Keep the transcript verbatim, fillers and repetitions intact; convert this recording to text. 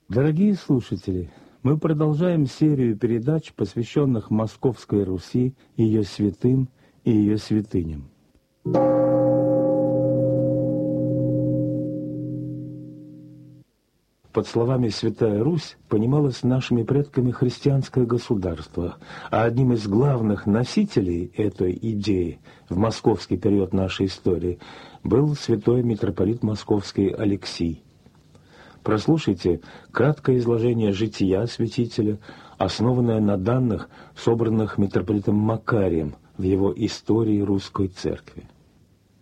Дорогие слушатели, мы продолжаем серию передач, посвященных Московской Руси, ее святым и ее святыням. Под словами «Святая Русь» понималось нашими предками христианское государство, а одним из главных носителей этой идеи в московский период нашей истории был святой митрополит Московский Алексий. Прослушайте краткое изложение жития святителя, основанное на данных, собранных митрополитом Макарием в его «Истории Русской Церкви».